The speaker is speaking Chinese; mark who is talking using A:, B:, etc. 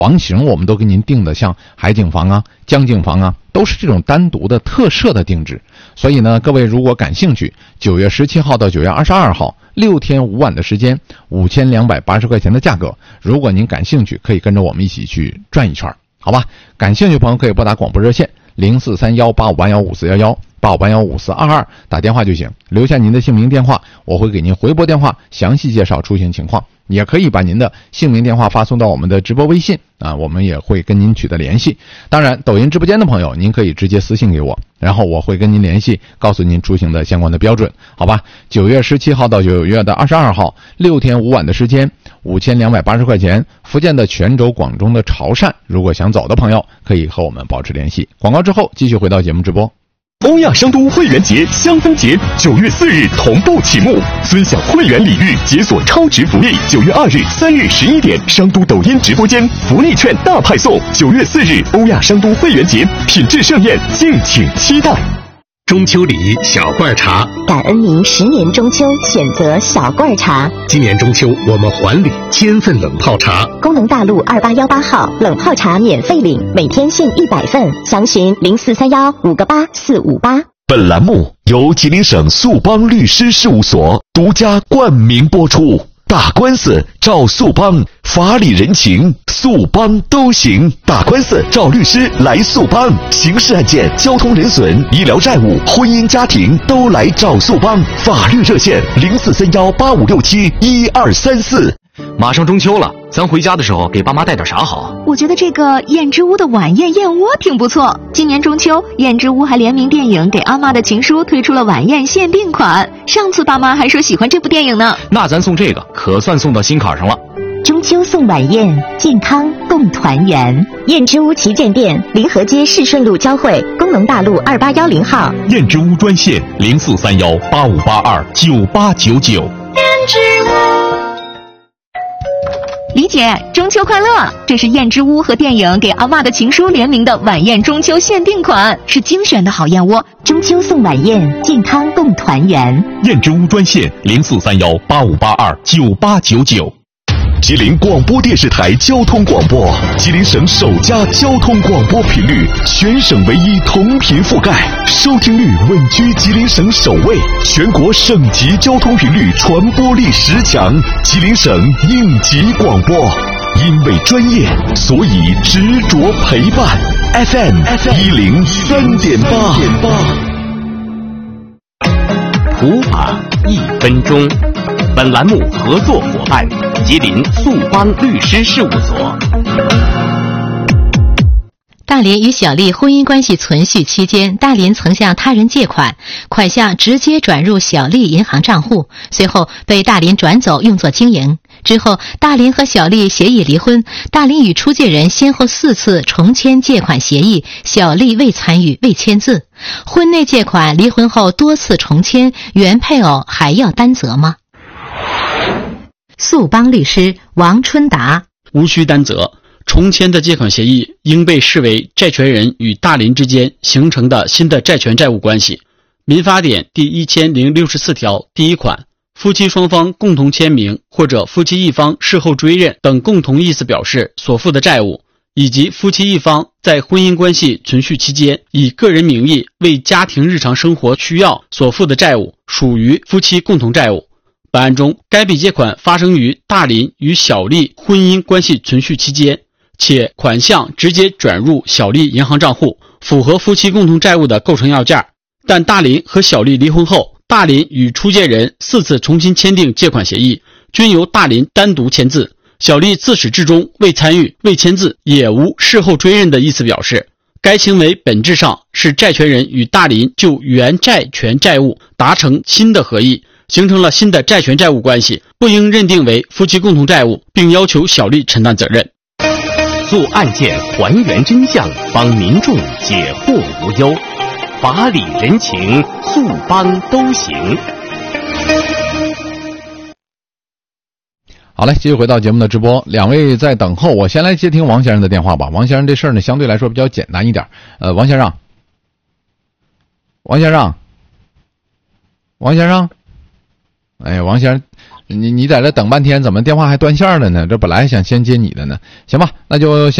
A: 房型我们都给您定的像海景房啊、江景房啊，都是这种单独的特设的定制。所以呢，各位如果感兴趣，9月17号到9月22号6天5晚的时间，5280块钱的价格。如果您感兴趣，可以跟着我们一起去转一圈，好吧？感兴趣朋友可以拨打广播热线04318581541185815422打电话就行，留下您的姓名电话，我会给您回拨电话，详细介绍出行情况。也可以把您的姓名电话发送到我们的直播微信啊，我们也会跟您取得联系。当然，抖音直播间的朋友，您可以直接私信给我，然后我会跟您联系，告诉您出行的相关的标准，好吧？9月17号到9月22号6天5晚的时间，5280块钱，福建的泉州、广东的潮汕，如果想走的朋友，可以和我们保持联系。广告之后，继续回到节目直播。
B: 欧亚商都会员节香氛节9月4日同步启幕，尊享会员礼遇，解锁超值福利。9月2日、3日11点，商都抖音直播间福利券大派送。9月4日，欧亚商都会员节品质盛宴，敬请期待。
C: 中秋礼小罐茶，
D: 感恩您10年中秋选择小罐茶。
C: 今年中秋我们还礼1000份冷泡茶。
D: 功能大路2818号冷泡茶免费领，每天限100份，详询0431-58458。
B: 本栏目由吉林省速邦律师事务所独家冠名播出。打官司找速邦，法理人情速邦都行。打官司找律师来速邦，刑事案件、交通人损、医疗债务、婚姻家庭都来找速邦。法律热线043185671234。
E: 马上中秋了，咱回家的时候给爸妈带点啥好？
F: 我觉得这个燕之屋的晚宴燕窝挺不错。今年中秋，燕之屋还联名电影《给阿妈的情书》推出了晚宴限定款。上次爸妈还说喜欢这部电影呢。
E: 那咱送这个可算送到心坎上了。
D: 中秋送晚宴，健康共团圆。燕之屋旗舰店，临河街市顺路交汇，工农大路2810号。
B: 燕之屋专线043185829899。燕
F: 之屋。李姐，中秋快乐！这是燕之屋和电影《给阿嬷的情书》联名的晚宴中秋限定款，是精选的好燕窝。
D: 中秋送晚宴，健康共团圆。
B: 燕之屋专线043185829899。吉林广播电视台交通广播，吉林省首家交通广播频率，全省唯一同频覆盖，收听率稳居吉林省首位，全国省级交通频率传播力10强，吉林省应急广播。因为专业，所以执着陪伴。FM 103.8。
C: 普法1分钟。本栏目合作伙伴吉林速邦律师事务所。
G: 大林与小丽婚姻关系存续期间，大林曾向他人借款，款项直接转入小丽银行账户，随后被大林转走用作经营。之后，大林和小丽协议离婚，大林与出借人先后4次重签借款协议，小丽未参与未签字。婚内借款离婚后多次重签，原配偶还要担责吗？速邦律师王春达：
H: 无需担责。重签的借款协议应被视为债权人与大林之间形成的新的债权债务关系。民法典第1064条第1款，夫妻双方共同签名或者夫妻一方事后追认等共同意思表示所负的债务，以及夫妻一方在婚姻关系存续期间以个人名义为家庭日常生活需要所负的债务，属于夫妻共同债务。本案中，该笔借款发生于大林与小丽婚姻关系存续期间，且款项直接转入小丽银行账户，符合夫妻共同债务的构成要件。但大林和小丽离婚后，大林与出借人4次重新签订借款协议，均由大林单独签字，小丽自始至终未参与未签字，也无事后追认的意思表示。该行为本质上是债权人与大林就原债权债务达成新的合议，形成了新的债权债务关系，不应认定为夫妻共同债务，并要求小丽承担责任。
C: 做案件还原真相，帮民众解惑无忧，法理人情速邦都行。
A: 好嘞，继续回到节目的直播，两位在等候，我先来接听王先生的电话吧。王先生这事儿呢，相对来说比较简单一点。王先生，哎，王先生， 你在这等半天，怎么电话还断线了呢？这本来想先接你的呢。行吧，那就先